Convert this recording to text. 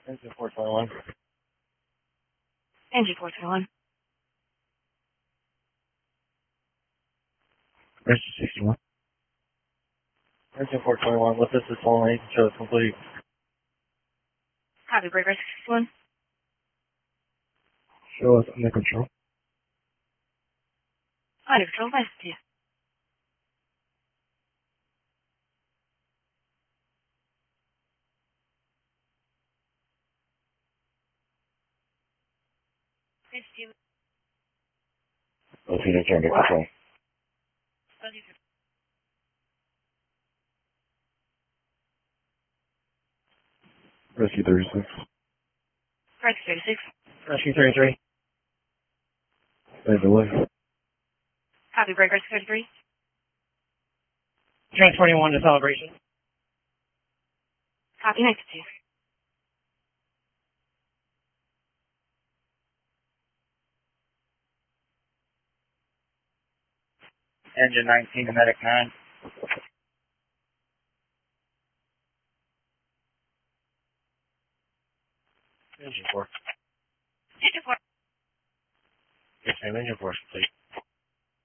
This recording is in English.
Engine 421. Engine 421. Engine 61. Engine 421, with assist only, shows complete. Copy, breaker 61. Show us under control. Under control, nice to you. Lieutenant under control. Rescue 36. Rescue 36. Rescue 33. Stay delay. Copy, breaker 33. Train 21 to celebration. Copy, next to you. Engine 19 to medic 9. Engine 4. Engine 4. Yes, ma'am, engine 4 complete.